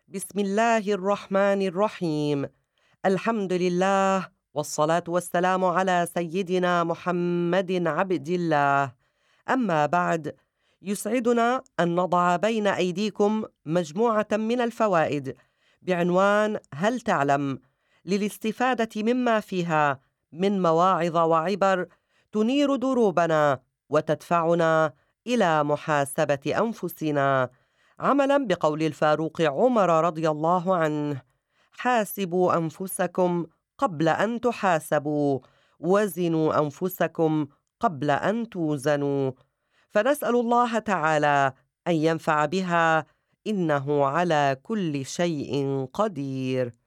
بسم الله الرحمن الرحيم. الحمد لله والصلاة والسلام على سيدنا محمد عبد الله. أما بعد، يسعدنا أن نضع بين أيديكم مجموعة من الفوائد بعنوان هل تعلم، للاستفادة مما فيها من مواعظ وعبر تنير دروبنا وتدفعنا إلى محاسبة أنفسنا، عملا بقول الفاروق عمر رضي الله عنه: حاسبوا أنفسكم قبل أن تحاسبوا، وزنوا أنفسكم قبل أن توزنوا. فنسأل الله تعالى أن ينفع بها، إنه على كل شيء قدير.